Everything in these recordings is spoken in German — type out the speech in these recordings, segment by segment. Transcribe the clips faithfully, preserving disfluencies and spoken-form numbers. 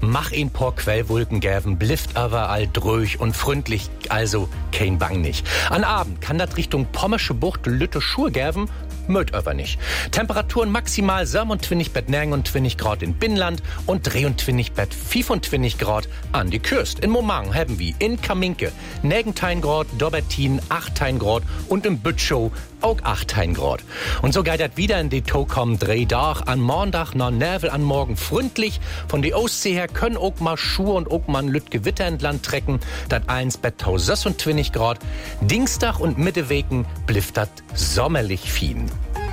mach ein paar Quellwolken gäven, blifft aber all dröch und freundlich, also kein Bang nicht. An Abend kann das Richtung Pommersche Bucht Lütte Schur gäven, möt aber nicht. Temperaturen maximal siebenundzwanzig Bett neunundzwanzig Grad in Binnenland und dreiundzwanzig Bett fünfundzwanzig Grad an die Küste. In Momang haben wir in Kaminke neunzehn Grad, Dobertin achtzehn Grad und im Bütschow auch achtzehn Grad. Und so geht das wieder in die Tokom drei Tag. An Montag nach Nervel an morgen freundlich. Von die Ostsee her können auch mal Schuhe und auch mal Lüt Gewitter in Land trecken. Dat eins Bett sechsundzwanzig Grad. Dienstag und Mitteweken blifft dat sommerlich fien.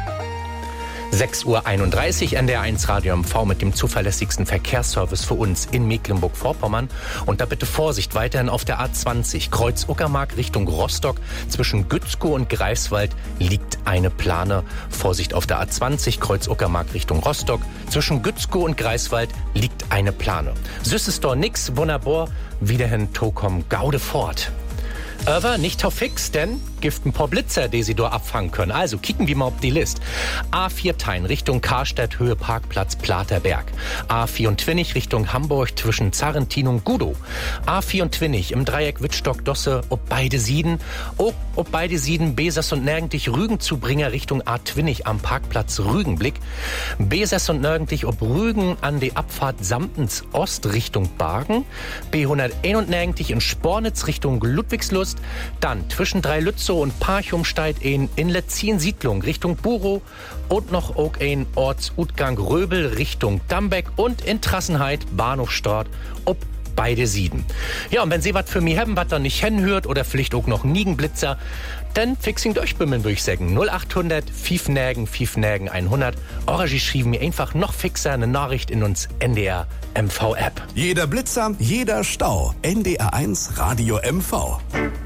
sechs Uhr einunddreißig, N D R eins Radio M V mit dem zuverlässigsten Verkehrsservice für uns in Mecklenburg-Vorpommern. Und da bitte Vorsicht weiterhin auf der A zwanzig, Kreuz Uckermark Richtung Rostock. Zwischen Gützkow und Greifswald liegt eine Plane. Vorsicht auf der A zwanzig, Kreuz Uckermark Richtung Rostock. Zwischen Gützkow und Greifswald liegt eine Plane. Süßes doch nix, wunderbar, wiederhin Tokom Gaude fort. Aber nicht auf fix, denn gibt ein paar Blitzer, die sie dort abfangen können. Also kicken wir mal auf die List. A vier Tein Richtung Karstadt, Höhe Parkplatz Platerberg. A vierundzwanzig Richtung Hamburg zwischen Zarrentin und Gudow. A vierundzwanzig im Dreieck Wittstock-Dosse ob beide Sieden. Ob, ob beide Sieden Besers und Nirgendlich Rügen zu bringen Richtung A zwanzig am Parkplatz Rügenblick. Besers und Nirgendlich ob Rügen an die Abfahrt Samtens Ost Richtung Bargen. B hunderteinundneunzig in Spornitz Richtung Ludwigslust. Dann zwischen drei Lützow und Parchum steigt ein Inletzin-Siedlung Richtung Burow und noch auch ein Ortsutgang Röbel Richtung Dambeck und in Trassenheit Bahnhof Stort ob beide Sieden. Ja, und wenn Sie was für mich haben, was dann nicht hinhört oder vielleicht auch noch Niegenblitzer, dann fixing durchbimmeln, würde ich sagen. null achthundert, fünf Nägen, fünf Nägen, hundert. Oder Sie schrieben mir einfach noch fixer eine Nachricht in uns N D R M V App. Jeder Blitzer, jeder Stau. N D R eins Radio M V.